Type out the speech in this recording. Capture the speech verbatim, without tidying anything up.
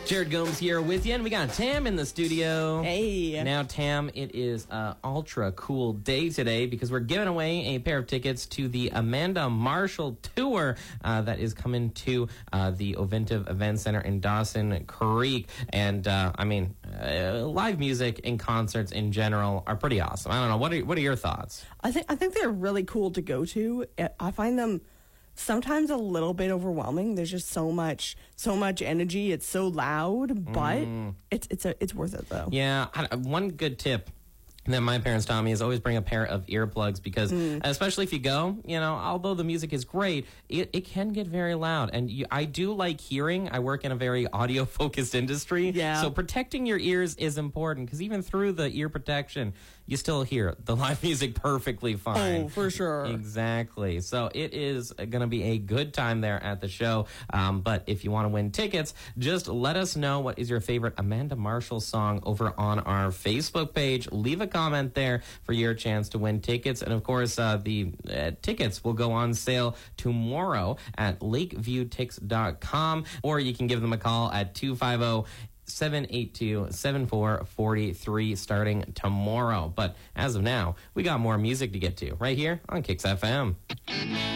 Jared Gomes here with you, and we got Tam in the studio. Hey. Now, Tam, it is an ultra cool day today because we're giving away a pair of tickets to the Amanda Marshall Tour uh, that is coming to uh, the Ovintiv Event Center in Dawson Creek. And, uh, I mean, uh, live music and concerts in general are pretty awesome. I don't know. What are, what are your thoughts? I think I think they're really cool to go to. I find them sometimes a little bit overwhelming. There's just so much, so much energy. It's so loud, but mm. it's it's a, it's worth it though. Yeah, one good tip that my parents taught me is always bring a pair of earplugs because mm. especially if you go, you know, although the music is great, it, it can get very loud. And you, I do like hearing. I work in a very audio-focused industry. Yeah. So protecting your ears is important because even through the ear protection, you still hear the live music perfectly fine. Oh, for sure. Exactly. So it is going to be a good time there at the show. Um, but if you want to win tickets, just let us know what is your favorite Amanda Marshall song over on our Facebook page. Leave a comment there for your chance to win tickets. And of course, uh, the uh, tickets will go on sale tomorrow at lakeview tix dot com, or you can give them a call at two five zero, seven eight two, seven four four three starting tomorrow. But as of now, we got more music to get to right here on Kicks F M.